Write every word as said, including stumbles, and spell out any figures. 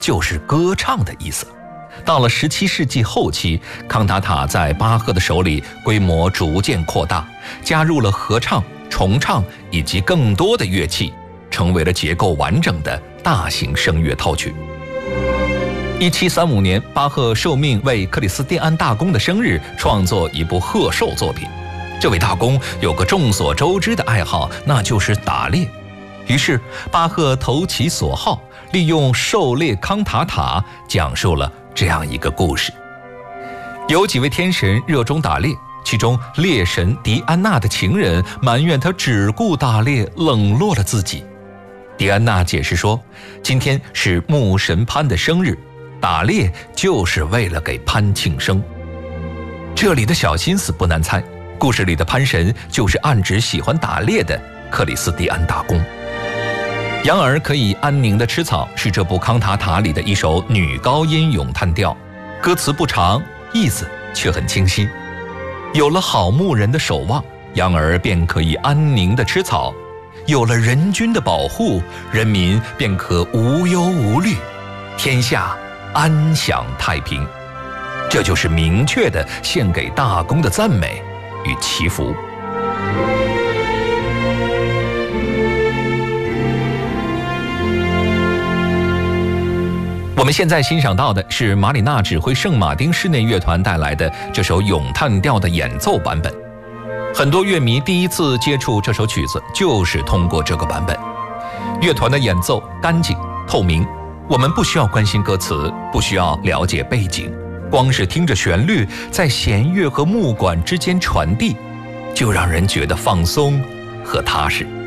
就是歌唱的意思。到了十七世纪后期，康塔塔在巴赫的手里规模逐渐扩大，加入了合唱、重唱以及更多的乐器，成为了结构完整的大型声乐套曲。一七三五年，巴赫受命为克里斯蒂安大公的生日创作一部贺寿作品。这位大公有个众所周知的爱好，那就是打猎。于是巴赫投其所好，利用狩猎康塔塔讲述了这样一个故事。有几位天神热衷打猎，其中猎神狄安娜的情人埋怨他只顾打猎，冷落了自己。狄安娜解释说，今天是牧神潘的生日，打猎就是为了给潘庆生。这里的小心思不难猜，故事里的潘神就是暗指喜欢打猎的克里斯蒂安大公。羊儿可以安宁地吃草是这部康塔塔里的一首女高音咏叹调，歌词不长，意思却很清晰。有了好牧人的守望，羊儿便可以安宁地吃草；有了人君的保护，人民便可无忧无虑，天下安享太平。这就是明确地献给大公的赞美与祈福。我们现在欣赏到的是马里纳指挥圣马丁室内乐团带来的这首咏叹调的演奏版本。很多乐迷第一次接触这首曲子就是通过这个版本。乐团的演奏干净透明，我们不需要关心歌词，不需要了解背景，光是听着旋律在弦乐和木管之间传递，就让人觉得放松和踏实。